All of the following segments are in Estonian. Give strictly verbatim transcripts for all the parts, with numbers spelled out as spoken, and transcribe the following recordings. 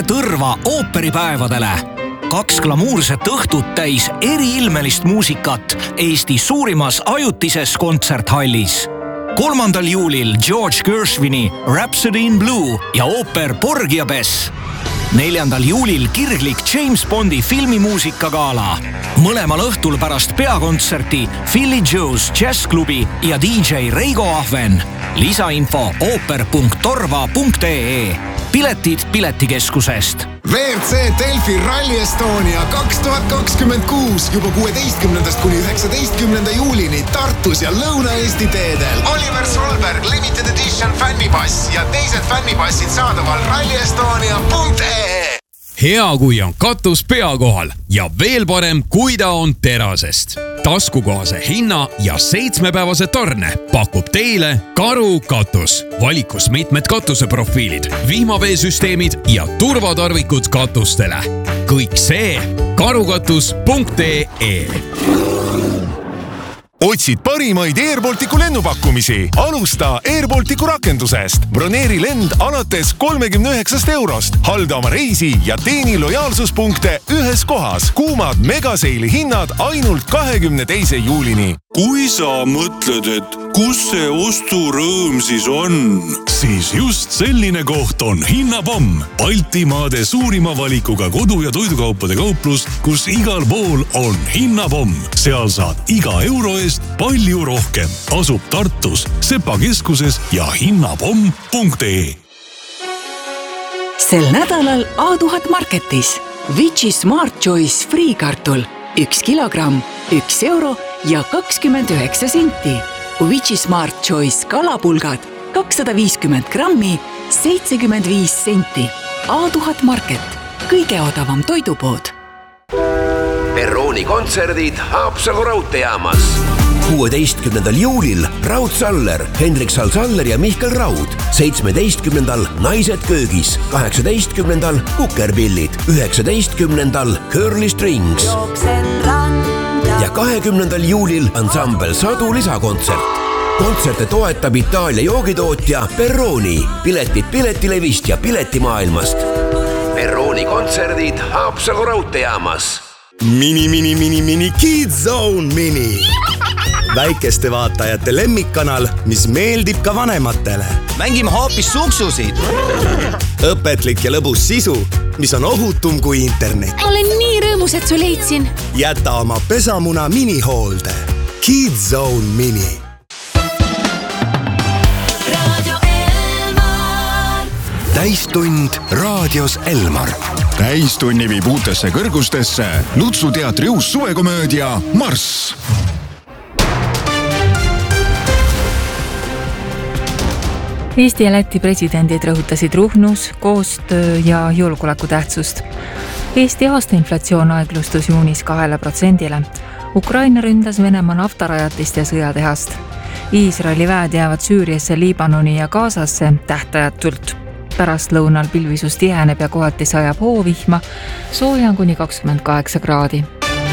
Pane tõrva ooperipäevadele. Kaks glamuurset õhtut täis eriilmelist muusikat Eesti suurimas ajutises kontserthallis. kolmandal juulil George Gershwini Rhapsody in Blue ja ooper Porgy ja Bess. neljandal juulil kirglik James Bondi filmimuusikagala. Mõlemal õhtul pärast peakontserti Philly Joe's Jazzklubi ja D J Reigo Ahven. Lisainfo ooper punkt torva punkt ee. Piletid Piletikeskusest. V R C Delfi Rally Estonia kaks tuhat kakskümmend kuus juba kuueteistkümnendast kuni üheksateistkümnenda juulini Tartus ja Lõuna-Eesti teedel. Oliver Solberg Limited Edition fännipass ja teised fännipassid saadaval rally estonia punkt ee. Hea, kui on katus pea kohal ja veel parem, kui ta on terasest. Taskukohase hinna ja seitsmepäevase tarne pakub teile Karu katus. Valikus mitmed katuseprofiilid, vihmaveesüsteemid ja turvatarvikud katustele. Kõik see karukatus punkt ee. Otsid parimaid Air Balticu lennupakkumisi? Alusta Air Balticu rakendusest. Broneeri lend alates kolmekümne üheksast eurost. Halda oma reisi ja teeni lojaalsuspunkte ühes kohas. Kuumad megaseili hinnad ainult kahekümne teise juulini. Kui sa mõtled, et kus see osturõõm siis on, siis just selline koht on Hinnapomm. Baltimaade suurima valikuga kodu- ja toidukaupade kauplus, kus igal pool on Hinnapomm. Seal saad iga euro eest palju rohkem. Asub Tartus, Sepa keskuses ja hinnapomm punkt ee. Sel nädalal A tuhat Marketis Vici Smart Choice Free kartul üks kilogramm, üks euro ja kakskümmend üheksa senti. Vici Smart Choice kalapulgad kakssada viiskümmend grammi, seitsekümmend viis senti. A tuhat Market, kõige odavam toidupood. Perrooni kontserdid Haapsalu raudteejaamas. kuueteistkümnendal juulil Raud Saller, Hendrik Sal-Saller ja Mihkel Raud. seitsmeteistkümnendal Naised köögis, kaheksateistkümnendal Kukerpillid, üheksateistkümnendal Curly Strings ja kahekümnendal juulil ansambel Sadu lisakontsert. Kontserte toetab Itaalia joogitootja Perrooni. Piletid Piletilevist ja Piletimaailmast. Perrooni kontserdid Haapsalu raudteejaamas. Mini, mini, mini, mini, Kids Zone Mini. Väikeste vaatajate lemmikkanal, mis meeldib ka vanematele. Mängime hoopis suksusid. Õpetlik ja lõbus sisu, mis on ohutum kui internet. Olen nii rõõmus, et su leidsin. Jäta oma pesamuna minihoolde. Kids Zone Mini. Täistund raadios Elmar. Täistunni viib uutesse kõrgustesse Lutsu teatri uus suvekomöödia Marss. Eesti ja Läti presidendid rõhutasid Ruhnus koostöö ja julgeoleku tähtsust. Eesti aastainflatsioon aeglustus juunis kahele protsendile. Ukraina ründas Venemaa naftarajatist ja sõjatehast. Iisraeli väed jäävad Süüriasse, Liibanoni ja Gazasse tähtajatult. Pärast lõunal pilvisus tiheneb ja kohati sajab hoovihma, sooja on kuni kakskümmend kaheksa kraadi.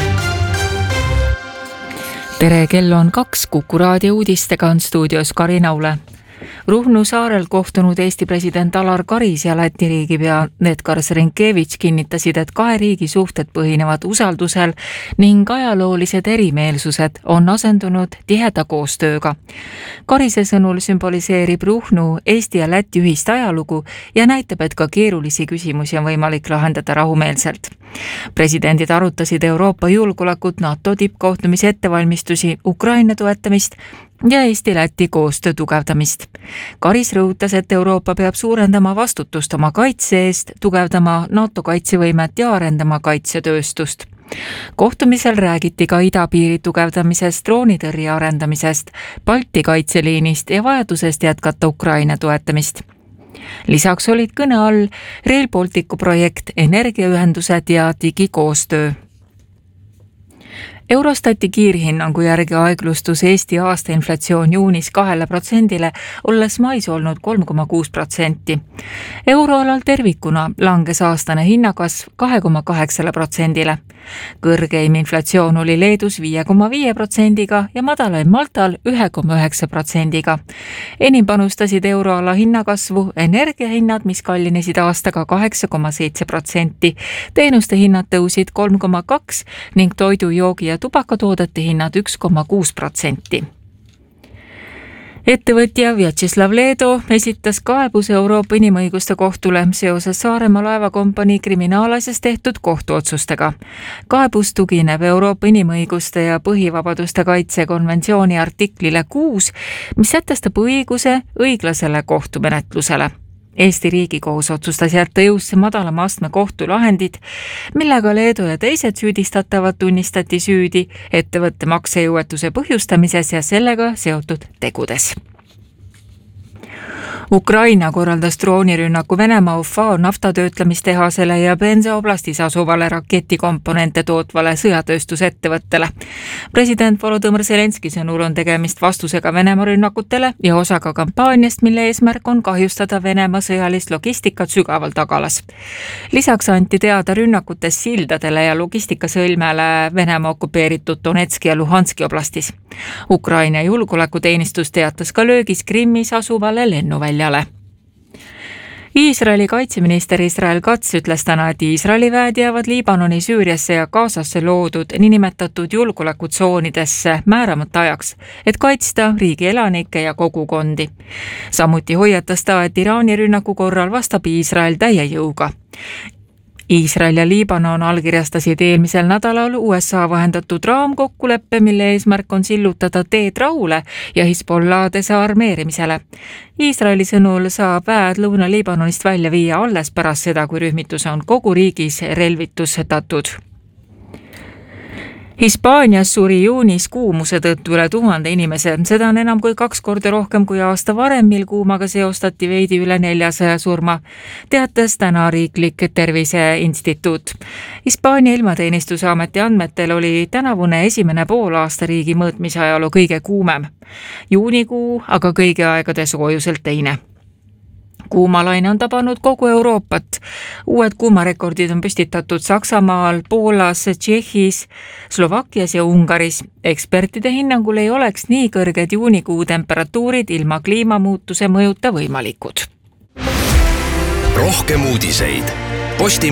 Tere, kell on kaks, Kuku raadio uudistega on stuudios Karina Ule. Ruhnu saarel kohtunud Eesti president Alar Karis ja Läti riigipea Edgar Serenkevitš kinnitasid, et kahe riigi suhted põhinevad usaldusel ning ajaloolised erimeelsused on asendunud tiheda koostööga. Karise sõnul sümboliseerib Ruhnu Eesti ja Läti ühist ajalugu ja näitab, et ka keerulisi küsimusi on võimalik lahendada rahumeelselt. Presidendid arutasid Euroopa julgeolekut, NATO tippkohtumise ettevalmistusi, Ukraina toetamist ja Eesti-Läti koostöö tugevdamist. Karis rõhutas, et Euroopa peab suurendama vastutust oma kaitse eest, tugevdama NATO kaitsevõimet ja arendama kaitsetööstust. Kohtumisel räägiti ka idapiiri tugevdamisest, droonitõrje arendamisest, Balti kaitseliinist ja vajadusest jätkata Ukraina toetamist. Lisaks olid kõne all Rail Balticu projekt, energiaühendused ja digikoostöö. Eurostati kiirhinnangu järgi aeglustus Eesti aastainflatsioon juunis kahele protsendile, olles mais olnud kolm koma kuus protsenti. Euroalal tervikuna langes aastane hinnakasv kahe koma kaheksale protsendile. Kõrgeim inflatsioon oli Leedus viie koma viie protsendiga ja madalaim Maltal ühe koma üheksa protsendiga. Enim panustasid euroala hinnakasvu energiahinnad, mis kallinesid aastaga kaheksa koma seitse protsenti. Teenuste hinnad tõusid kolm koma kaks ning toidu, joogi ja tubakatoodete hinnad üks koma kuus protsenti. Ettevõtja Vjacheslav Leedo esitas kaebuse Euroopa Inimõiguste Kohtule seoses Saaremaa laevakompanii kriminaalasjas tehtud kohtuotsustega. Kaebus tugineb Euroopa Inimõiguste ja põhivabaduste kaitse konventsiooni artiklile kuus, mis sätestab õiguse õiglasele kohtumenetlusele. Eesti Riigikohus otsustas jätta jõusse madalama astme kohtulahendid, millega Leedo ja teised süüdistatavad tunnistati süüdi ettevõtte maksejõuetuse põhjustamises ja sellega seotud tegudes. Ukraina korraldas droonirünnaku Venemaa Ufa naftatöötlemistehasele ja Penza oblastis asuvale raketikomponente tootvale sõjatööstusettevõttele. President Volodõmõr Zelenski sõnul on tegemist vastusega Venemaa rünnakutele ja osaga kampaaniast, mille eesmärk on kahjustada Venemaa sõjalist logistikat sügaval tagalas. Lisaks anti teada rünnakutest sildadele ja logistikasõlmele Venemaa okupeeritud Donetski ja Luhanski oblastis. Ukraina julgeolekuteenistus teatas ka löögis Krimmis asuvale lennuväljale. Iisraeli kaitseminister Israel Katz ütles täna, et Iisraeli väed jäävad Liibanoni, Süüriasse ja Gazasse loodud niinimetatud julgeolekutsoonidesse määramata ajaks, et kaitsta riigi elanikke ja kogukondi. Samuti hoiatas ta, et Iraani rünnaku korral vastab Iisrael täie jõuga. Iisrael ja Liibanon allkirjastasid eelmisel nädalal U S A vahendatud raamkokkuleppe, mille eesmärk on sillutada teed rahule ja Hezbollah desarmeerimisele. Iisraeli sõnul saab väed Lõuna-Liibanonist välja viia alles pärast seda, kui rühmitus on kogu riigis relvitustatud. Hispaanias suri juunis kuumuse tõttu üle tuhande inimese. Seda on enam kui kaks korda rohkem kui aasta varem, mil kuumaga seostati veidi üle neljasaja surma, teatas täna riiklik terviseinstituut. Hispaania ilmateenistuse ameti andmetel oli tänavune esimene pool aasta riigi mõõtmise ajalu kõige kuumem. Juunikuu aga kõigi aegade soojuselt teine. Kuumalaine on tabanud kogu Euroopat. Uued kuumarekordid on püstitatud Saksamaal, Poolas, Tšehhis, Slovakkias ja Ungaris. Ekspertide hinnangul ei oleks nii kõrged juunikuu temperatuurid ilma kliimamuutuse mõjuta võimalikud. Rohkem uudiseid. Posti